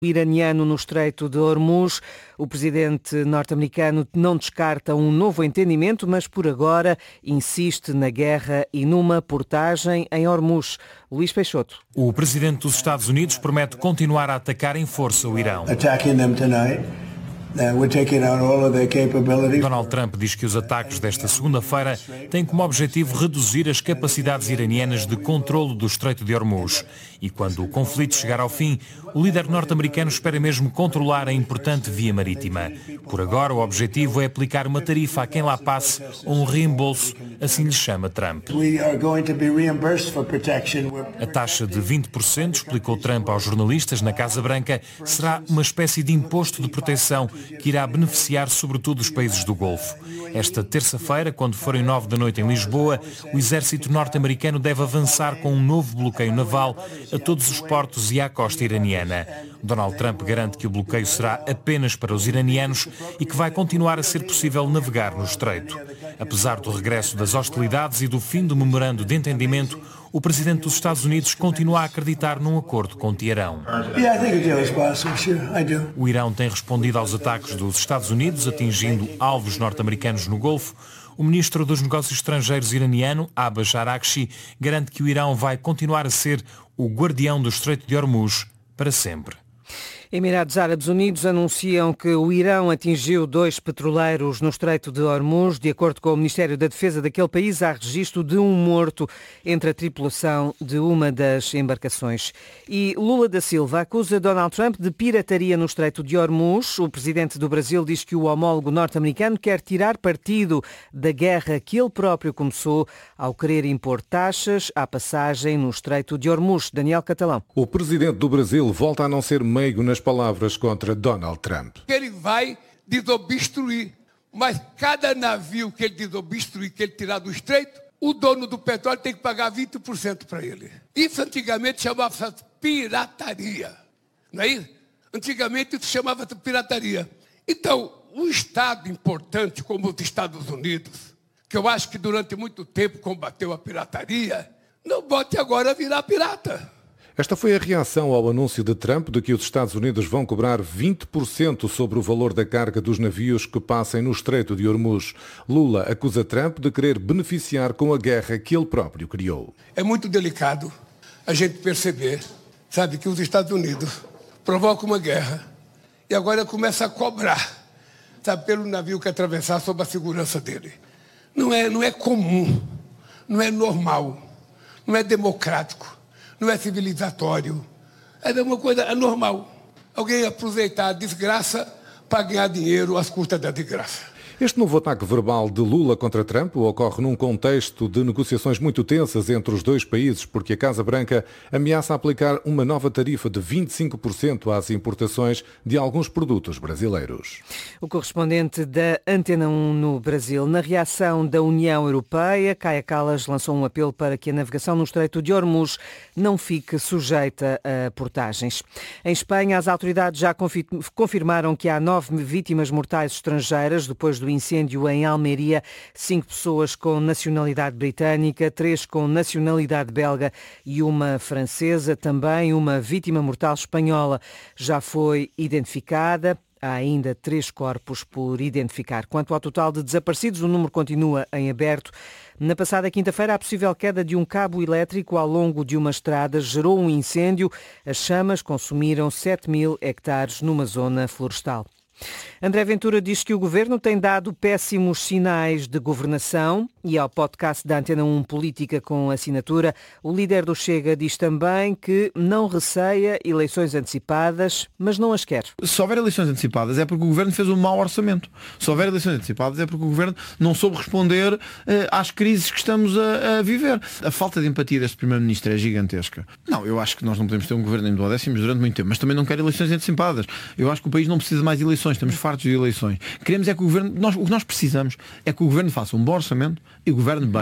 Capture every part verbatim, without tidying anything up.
iraniano no Estreito de Hormuz. O presidente norte-americano não descarta um novo entendimento, mas por agora insiste na guerra e numa portagem em Hormuz. Luís Peixoto. O presidente dos Estados Unidos promete continuar a atacar em força o Irão. Donald Trump diz que os ataques desta segunda-feira têm como objetivo reduzir as capacidades iranianas de controlo do Estreito de Hormuz. E quando o conflito chegar ao fim, o líder norte-americano espera mesmo controlar a importante via marítima. Por agora, o objetivo é aplicar uma tarifa a quem lá passe ou um reembolso, assim lhe chama Trump. A taxa de vinte por cento, explicou Trump aos jornalistas na Casa Branca, será uma espécie de imposto de proteção que irá beneficiar sobretudo os países do Golfo. Esta terça-feira, quando forem nove da noite em Lisboa, o exército norte-americano deve avançar com um novo bloqueio naval a todos os portos e à costa iraniana. Donald Trump garante que o bloqueio será apenas para os iranianos e que vai continuar a ser possível navegar no estreito. Apesar do regresso das hostilidades e do fim do memorando de entendimento, o presidente dos Estados Unidos continua a acreditar num acordo com Teherão. O Irão tem respondido aos ataques dos Estados Unidos, atingindo alvos norte-americanos no Golfo. O ministro dos Negócios Estrangeiros iraniano, Abbas Araghchi, garante que o Irão vai continuar a ser o guardião do Estreito de Hormuz para sempre. Emirados Árabes Unidos anunciam que o Irão atingiu dois petroleiros no Estreito de Hormuz. De acordo com o Ministério da Defesa daquele país, há registro de um morto entre a tripulação de uma das embarcações. E Lula da Silva acusa Donald Trump de pirataria no Estreito de Hormuz. O presidente do Brasil diz que o homólogo norte-americano quer tirar partido da guerra que ele próprio começou ao querer impor taxas à passagem no Estreito de Hormuz. Daniel Catalão. O presidente do Brasil volta a não ser meigo nas palavras contra Donald Trump. Ele vai desobstruir, mas cada navio que ele desobstruir, que ele tirar do estreito, o dono do petróleo tem que pagar vinte por cento para ele. Isso antigamente chamava-se pirataria, não é isso? Antigamente isso chamava-se pirataria. Então, um Estado importante como os Estados Unidos, que eu acho que durante muito tempo combateu a pirataria, não bote agora a virar pirata. Esta foi a reação ao anúncio de Trump de que os Estados Unidos vão cobrar vinte por cento sobre o valor da carga dos navios que passem no Estreito de Hormuz. Lula acusa Trump de querer beneficiar com a guerra que ele próprio criou. É muito delicado a gente perceber, sabe, que os Estados Unidos provocam uma guerra e agora começa a cobrar, sabe, pelo navio que atravessar sob a segurança dele. Não é, não é comum, não é normal, não é democrático. Não é civilizatório, é uma coisa anormal. Alguém aproveitar a desgraça para ganhar dinheiro às custas da desgraça. Este novo ataque verbal de Lula contra Trump ocorre num contexto de negociações muito tensas entre os dois países, porque a Casa Branca ameaça aplicar uma nova tarifa de vinte e cinco por cento às importações de alguns produtos brasileiros. O correspondente da Antena um no Brasil. Na reação da União Europeia, Kaja Kallas lançou um apelo para que a navegação no Estreito de Hormuz não fique sujeita a portagens. Em Espanha, as autoridades já confirmaram que há nove vítimas mortais estrangeiras depois do incêndio em Almeria, cinco pessoas com nacionalidade britânica, três com nacionalidade belga e uma francesa, também uma vítima mortal espanhola já foi identificada. Há ainda três corpos por identificar. Quanto ao total de desaparecidos, o número continua em aberto. Na passada quinta-feira, a possível queda de um cabo elétrico ao longo de uma estrada gerou um incêndio. As chamas consumiram sete mil hectares numa zona florestal. André Ventura diz que o governo tem dado péssimos sinais de governação e ao podcast da Antena um Política com Assinatura, o líder do Chega diz também que não receia eleições antecipadas, mas não as quer. Se houver eleições antecipadas é porque o governo fez um mau orçamento. Se houver eleições antecipadas é porque o governo não soube responder eh, às crises que estamos a, a viver. A falta de empatia deste primeiro-ministro é gigantesca. Não, eu acho que nós não podemos ter um governo em duodécimos durante muito tempo, mas também não quero eleições antecipadas. Eu acho que o país não precisa de mais eleições, estamos fartos de eleições. Queremos é que o governo, nós, o que nós precisamos é que o governo faça um bom orçamento e governe bem.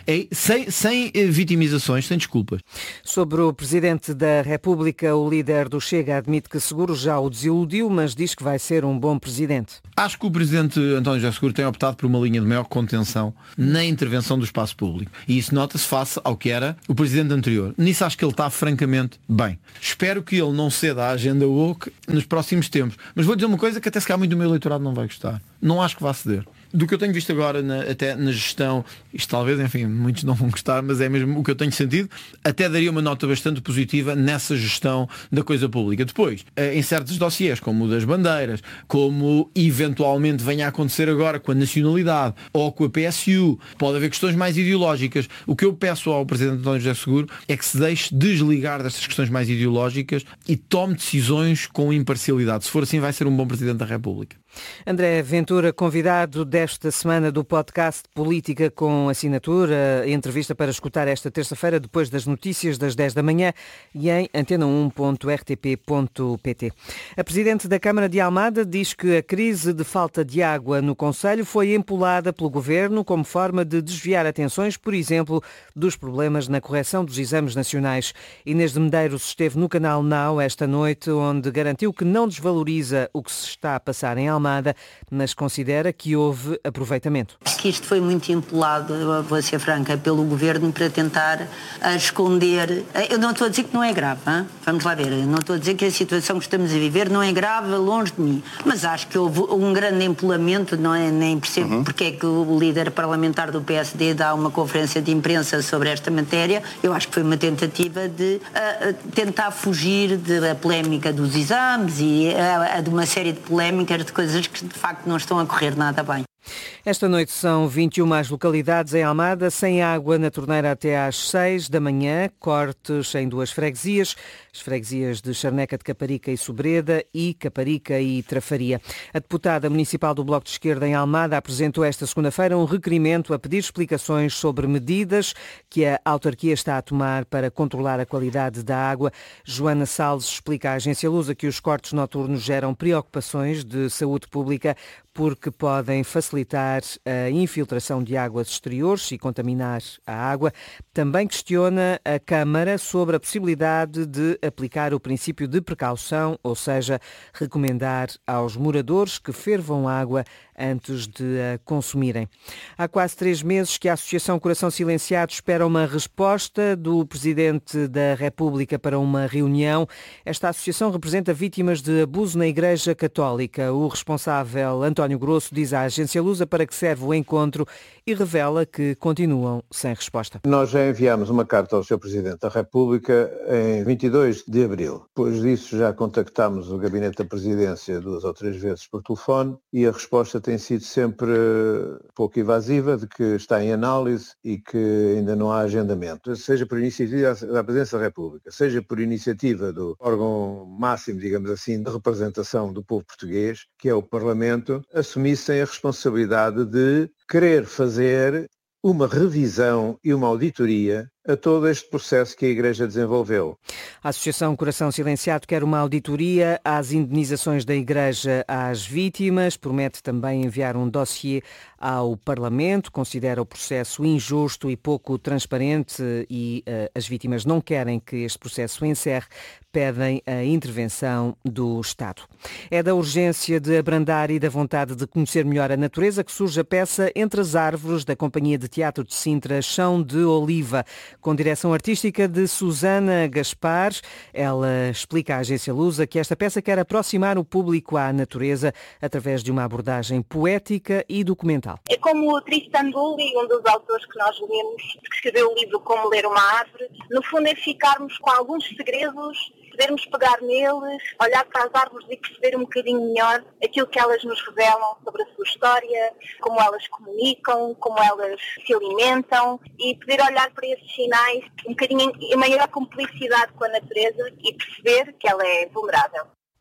É, sem, sem vitimizações, sem desculpas. Sobre o Presidente da República, o líder do Chega admite que Seguro já o desiludiu, mas diz que vai ser um bom Presidente. Acho que o Presidente António José Seguro tem optado por uma linha de maior contenção na intervenção do espaço público. E isso nota-se face ao que era o Presidente anterior. Nisso acho que ele está francamente bem. Espero que ele não ceda à agenda woke nos próximos tempos. Mas vou dizer uma coisa que até se calhar muito do meu eleitorado não vai gostar. Não acho que vá ceder. Do que eu tenho visto agora, na, até na gestão, isto talvez, enfim, muitos não vão gostar, mas é mesmo o que eu tenho sentido, até daria uma nota bastante positiva nessa gestão da coisa pública. Depois, em certos dossiês, como o das bandeiras, como eventualmente venha a acontecer agora com a nacionalidade ou com a P S U, pode haver questões mais ideológicas. O que eu peço ao Presidente António José Seguro é que se deixe desligar destas questões mais ideológicas e tome decisões com imparcialidade. Se for assim, vai ser um bom Presidente da República. André Ventura, convidado desta semana do podcast Política com Assinatura, entrevista para escutar esta terça-feira depois das notícias das dez da manhã e em antena um ponto r t p ponto p t. A Presidente da Câmara de Almada diz que a crise de falta de água no concelho foi empolada pelo Governo como forma de desviar atenções, por exemplo, dos problemas na correção dos exames nacionais. Inês de Medeiros esteve no canal Now esta noite, onde garantiu que não desvaloriza o que se está a passar em Almada, mas considera que houve aproveitamento. Que isto foi muito empolado, eu vou ser franca, pelo Governo para tentar esconder. Eu não estou a dizer que não é grave, hein? Vamos lá ver, eu não estou a dizer que a situação que estamos a viver não é grave, longe de mim, mas acho que houve um grande empolamento, não é? Nem percebo uhum. porque é que o líder parlamentar do P S D dá uma conferência de imprensa sobre esta matéria. Eu acho que foi uma tentativa de uh, tentar fugir da polémica dos exames e uh, de uma série de polémicas de coisas que de facto não estão a correr nada bem. Esta noite são vinte e uma as localidades em Almada sem água na torneira até às seis da manhã, cortes em duas freguesias, as freguesias de Charneca de Caparica e Sobreda e Caparica e Trafaria. A deputada municipal do Bloco de Esquerda em Almada apresentou esta segunda-feira um requerimento a pedir explicações sobre medidas que a autarquia está a tomar para controlar a qualidade da água. Joana Salles explica à agência Lusa que os cortes noturnos geram preocupações de saúde pública porque podem facilitar a infiltração de águas exteriores e contaminar a água. Também questiona a Câmara sobre a possibilidade de aplicar o princípio de precaução, ou seja, recomendar aos moradores que fervam água antes de a consumirem. Há quase três meses que a Associação Coração Silenciado espera uma resposta do Presidente da República para uma reunião. Esta associação representa vítimas de abuso na Igreja Católica. O responsável, António Grosso, diz à agência Lusa para que serve o encontro e revela que continuam sem resposta. Nós já enviámos uma carta ao senhor Presidente da República em vinte e dois de abril. Depois disso já contactámos o Gabinete da Presidência duas ou três vezes por telefone e a resposta tem sido sempre pouco evasiva, de que está em análise e que ainda não há agendamento. Seja por iniciativa da Presidência da República, seja por iniciativa do órgão máximo, digamos assim, de representação do povo português, que é o Parlamento, assumissem a responsabilidade de querer fazer uma revisão e uma auditoria a todo este processo que a Igreja desenvolveu. A Associação Coração Silenciado quer uma auditoria às indenizações da Igreja às vítimas, promete também enviar um dossiê ao Parlamento, considera o processo injusto e pouco transparente e uh, as vítimas não querem que este processo encerre, pedem a intervenção do Estado. É da urgência de abrandar e da vontade de conhecer melhor a natureza que surge a peça Entre as Árvores, da Companhia de Teatro de Sintra, Chão de Oliva, com direção artística de Susana Gaspar. Ela explica à agência Lusa que esta peça quer aproximar o público à natureza através de uma abordagem poética e documental. É como o Tristan Bulli, um dos autores que nós lemos, que escreveu o livro Como Ler uma Árvore. No fundo é ficarmos com alguns segredos, podermos pegar neles, olhar para as árvores e perceber um bocadinho melhor aquilo que elas nos revelam sobre a sua história, como elas comunicam, como elas se alimentam e poder olhar para esses sinais um bocadinho em maior cumplicidade com a natureza e perceber que ela é vulnerável.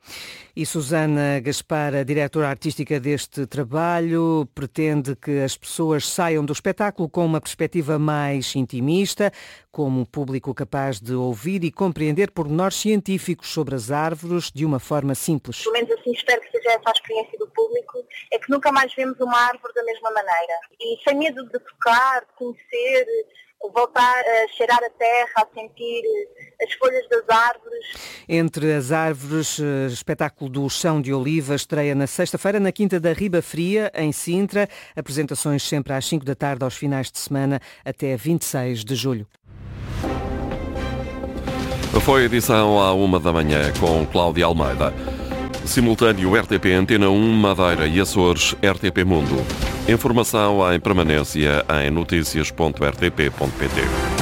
E Susana Gaspar, a diretora artística deste trabalho, pretende que as pessoas saiam do espetáculo com uma perspectiva mais intimista, como um público capaz de ouvir e compreender pormenores científicos sobre as árvores de uma forma simples. Pelo menos assim espero que seja essa a experiência do público, é que nunca mais vemos uma árvore da mesma maneira. E sem medo de tocar, de conhecer, voltar a cheirar a terra, a sentir as folhas das árvores. Entre as árvores, espetáculo do Chão de Oliva estreia na sexta-feira na Quinta da Riba Fria, em Sintra. Apresentações sempre às cinco da tarde aos finais de semana até vinte e seis de julho. Foi a edição à uma da manhã com Cláudia Almeida. Simultâneo R T P Antena um, Madeira e Açores, R T P Mundo. Informação em permanência em notícias ponto r t p ponto p t.